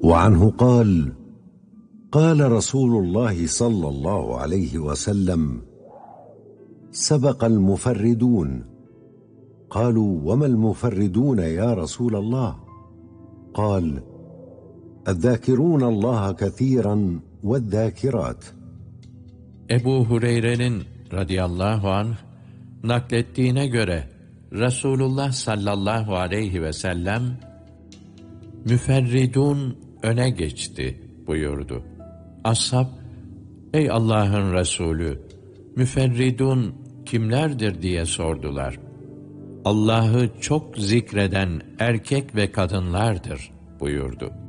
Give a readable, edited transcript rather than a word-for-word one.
وعنه قال: قال رسول الله صلى الله عليه وسلم: سبق المفردون. قالوا: وما المفردون يا رسول الله؟ قال: الذاكرون الله كثيرا والذاكرات. Ebu Hureyre'nin radıyallahu anh naklettiğine göre Resulullah sallallahu aleyhi ve sellem müferridun öne geçti buyurdu. Ashab, ey Allah'ın Resulü, müferridun kimlerdir diye sordular. Allah'ı çok zikreden erkek ve kadınlardır buyurdu.